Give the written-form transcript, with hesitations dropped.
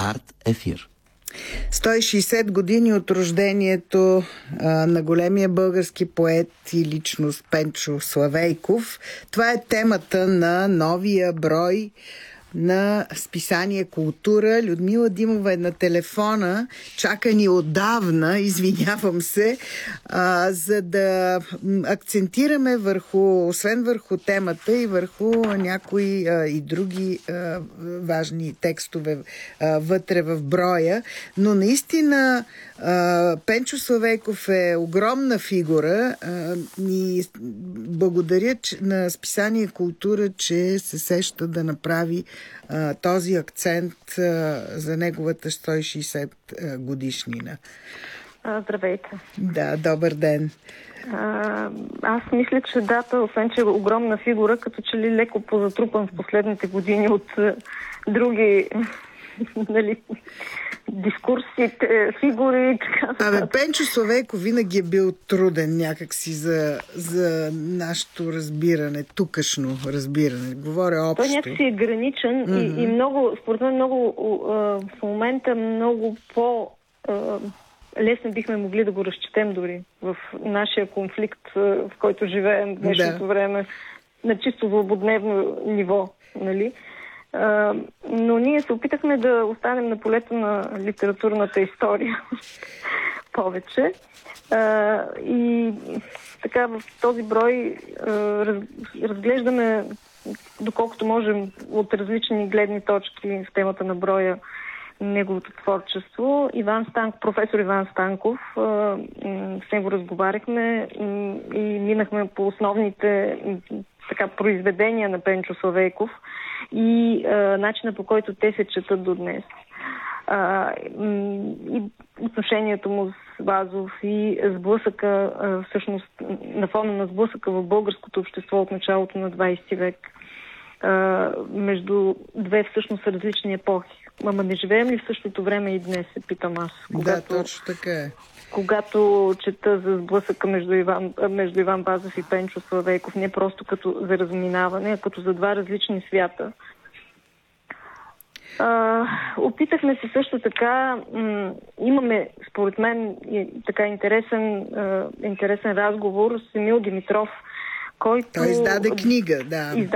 Арт Ефир. 160 години от рождението на големия български поет и личност Пенчо Славейков. Това е темата на новия брой на списание Култура. Людмила Димова е на телефона, чака ни отдавна, извинявам се, за да акцентираме освен върху темата и върху някои и други важни текстове вътре в броя. Но наистина Пенчо Славейков е огромна фигура и благодаря на списание Култура, че се сеща да направи този акцент за неговата 160 годишнина. Здравейте. Да, добър ден. Аз мисля, че дата, освен че е огромна фигура, като че ли леко позатрупан в последните години от други дискурсите, фигури. Пенчо Славейков винаги е бил труден някакси за нашето разбиране, тукашно разбиране. Говоря общо. Той някакси е граничен и много, според мен много в момента много лесно бихме могли да го разчетем дори в нашия конфликт, в който живеем в днешното време, на чисто злободневно ниво, нали? Но ние се опитахме да останем на полето на литературната история повече. И така в този брой разглеждаме, доколкото можем, от различни гледни точки в темата на броя неговото творчество. Професор Иван Станков, с него разговаряхме и минахме по основните произведения на Пенчо Славейков и начина, по който те се четат до днес. И отношението му с Вазов и сблъсъка, всъщност на фона на сблъсъка в българското общество от началото на 20 век между две всъщност различни епохи. Ама не живеем ли в същото време и днес, се питам аз. Точно така е. Когато чета за сблъсъка между Иван Вазов и Пенчо Славейков, не просто като за разминаване, а като за два различни свята. Опитахме се също така, имаме според мен така интересен разговор с Емил Димитров, който... Той издаде книга, да.